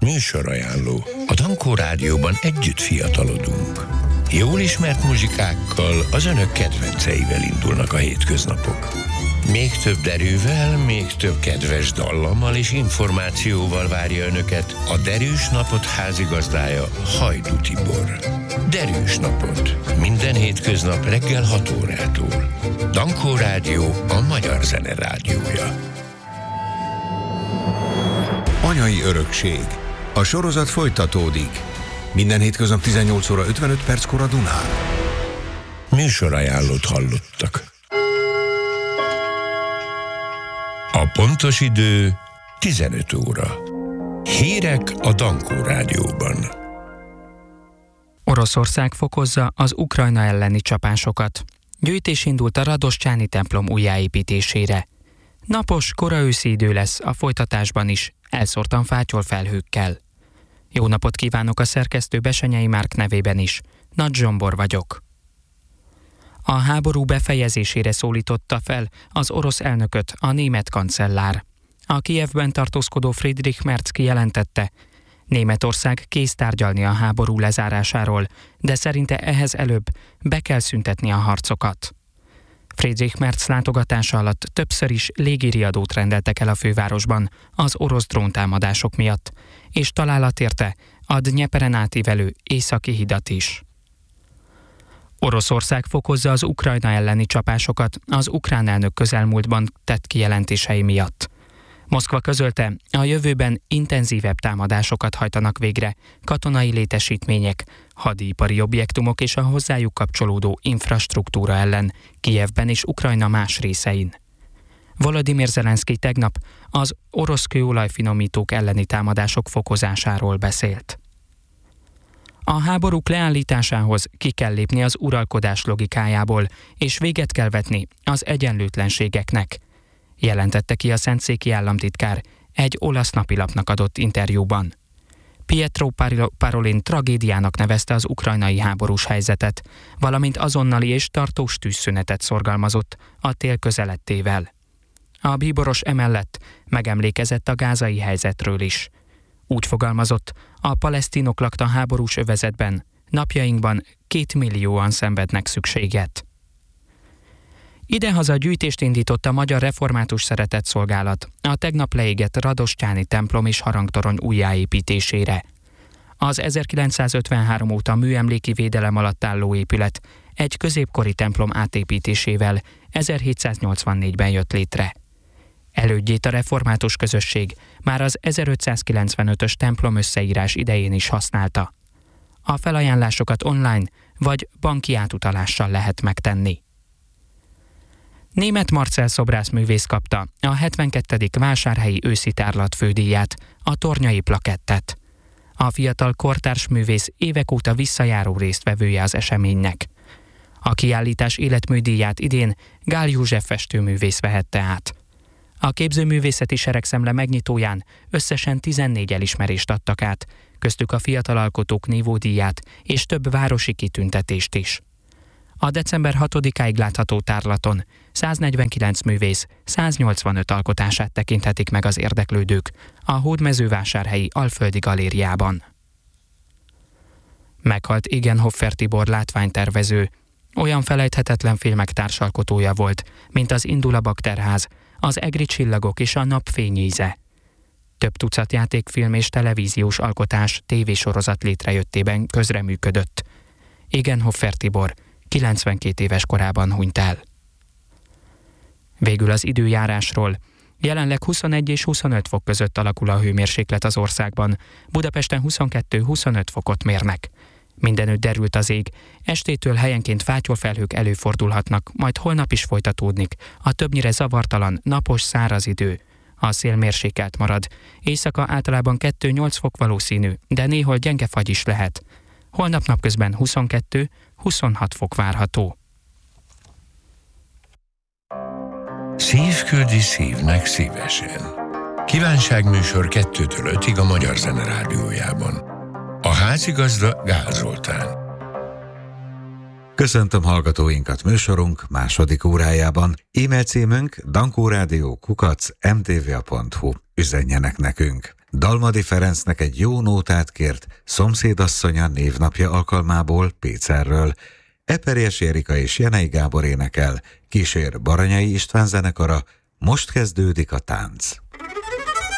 Műsorajánló. A Dankó Rádióban együtt fiatalodunk. Jól ismert muzsikákkal, az önök kedvenceivel indulnak a hétköznapok. Még több derűvel, még több kedves dallammal és információval várja önöket a Derűs Napot házigazdája, Hajdú Tibor. Derűs Napot. Minden hétköznap reggel 6 órától. Dankó Rádió, a magyar zene rádiója. Anyai örökség. A sorozat folytatódik. Minden hétköznap 18 óra 55 perckor a Dunán. Műsorajánlót hallottak. A pontos idő 15 óra. Hírek a Dankó Rádióban. Oroszország fokozza az Ukrajna elleni csapásokat. Gyűjtés indult a Radoscsáni templom újjáépítésére. Napos, koraőszi idő lesz a folytatásban is, elszórtan fátyol felhőkkel. Jó napot kívánok a szerkesztő Besenyei Márk nevében is. Nagy Zsombor vagyok. A háború befejezésére szólította fel az orosz elnököt a német kancellár. A Kijevben tartózkodó Friedrich Merz kijelentette, Németország kész tárgyalni a háború lezárásáról, de szerinte ehhez előbb be kell szüntetni a harcokat. Friedrich Merz látogatása alatt többször is légiriadót rendeltek el a fővárosban az orosz dróntámadások miatt, és találat érte a Dnyeperen átívelő északi hidat is. Oroszország fokozza az Ukrajna elleni csapásokat az ukrán elnök közelmúltban tett kijelentései miatt. Moszkva közölte, a jövőben intenzívebb támadásokat hajtanak végre katonai létesítmények, hadipari objektumok és a hozzájuk kapcsolódó infrastruktúra ellen Kijevben és Ukrajna más részein. Volodymyr Zelenszky tegnap az orosz kőolajfinomítók elleni támadások fokozásáról beszélt. A háborúk leállításához ki kell lépni az uralkodás logikájából, és véget kell vetni az egyenlőtlenségeknek, jelentette ki a szentszéki államtitkár egy olasz napilapnak adott interjúban. Pietro Parolin tragédiának nevezte az ukrajnai háborús helyzetet, valamint azonnali és tartós tűzszünetet szorgalmazott a tél közeledtével. A bíboros emellett megemlékezett a gázai helyzetről is. Úgy fogalmazott, a palesztinok lakta háborús övezetben, napjainkban 2 millióan szenvednek szükséget. Idehaza gyűjtést indított a Magyar Református Szeretetszolgálat a tegnap leégett Radoscsáni templom és harangtorony újjáépítésére. Az 1953 óta műemléki védelem alatt álló épület egy középkori templom átépítésével 1784-ben jött létre. Elődjét a református közösség már az 1595-ös templom összeírás idején is használta. A felajánlásokat online vagy banki átutalással lehet megtenni. Németh Marcell szobrászművész kapta a 72. Vásárhelyi őszi tárlat fődíját, a Tornyai plakettet. A fiatal kortárs művész évek óta visszajáró résztvevője az eseménynek. A kiállítás életműdíját idén Gál József festőművész vehette át. A képzőművészeti seregszemle megnyitóján összesen 14 elismerést adtak át, köztük a fiatal alkotók nívódíját és több városi kitüntetést is. A december 6-áig látható tárlaton 149 művész 185 alkotását tekinthetik meg az érdeklődők a Hódmezővásárhelyi Alföldi Galériában. Meghalt Egenhofer Tibor látványtervező, olyan felejthetetlen filmek társalkotója volt, mint az Indul a Bakterház, az Egri csillagok és a Nap fényíze. Több tucat játékfilm és televíziós alkotás, tévésorozat létrejöttében közreműködött. Egenhofer Tibor 92 éves korában hunyt el. Végül az időjárásról. Jelenleg 21 és 25 fok között alakul a hőmérséklet az országban. Budapesten 22-25 fokot mérnek. Mindenütt derült az ég, estétől helyenként fátyolfelhők előfordulhatnak, majd holnap is folytatódnik a többnyire zavartalan, napos, száraz idő. A szél mérsékelt marad. Éjszaka általában 2-8 fok valószínű, de néhol gyenge fagy is lehet. Holnap napközben 22-26 fok várható. Szív küldi szívnek szívesen. Kívánságműsor 2-től 5-ig a Magyar Zene Rádiójában. A házigazda Gál Zoltán. Köszöntöm hallgatóinkat műsorunk második órájában. E-mail címünk dankóradio@mtva.hu. Üzenjenek nekünk. Dalmady Ferencnek egy jó nótát kért szomszédasszonya névnapja alkalmából Pécerről. Eperjes Erika és Jenei Gábor énekel, kísér Baranyai István zenekara, most kezdődik a tánc.